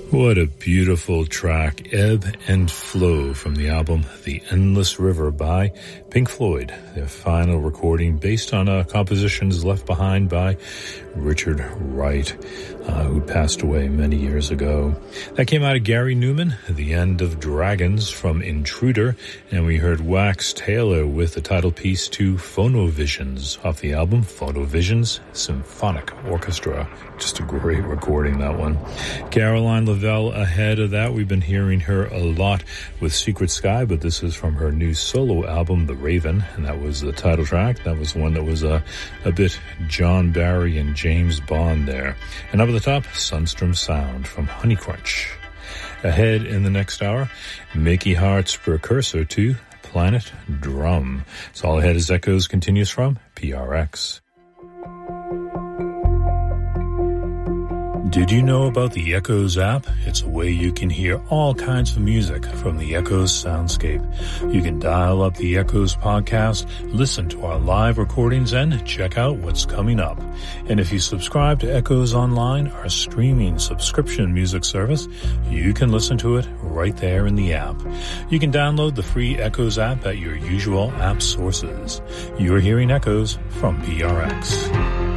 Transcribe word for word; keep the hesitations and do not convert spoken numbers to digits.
What a beautiful track, Ebb and Flow, from the album The Endless River by Pink Floyd, their final recording based on uh, compositions left behind by Richard Wright, uh, who passed away many years ago. That came out of Gary Newman, The End of Dragons from Intruder, and we heard Wax Taylor with the title piece to Phonovisions off the album Phonovisions Symphonic Orchestra. Just a great recording, that one. Caroline Lavelle ahead of that. We've been hearing her a lot with Secret Sky, but this is from her new solo album, The Raven, and that was the title track. That was one that was a, a bit John Barry and James Bond there. And up at the top, Sunstrom Sound from Honey Crunch. Ahead in the next hour, Mickey Hart's precursor to Planet Drum. So all ahead as Echoes continues from P R X. Did you know about the Echoes app? It's a way you can hear all kinds of music from the Echoes soundscape. You can dial up the Echoes podcast, listen to our live recordings, and check out what's coming up. And if you subscribe to Echoes Online, our streaming subscription music service, you can listen to it right there in the app. You can download the free Echoes app at your usual app sources. You're hearing Echoes from P R X.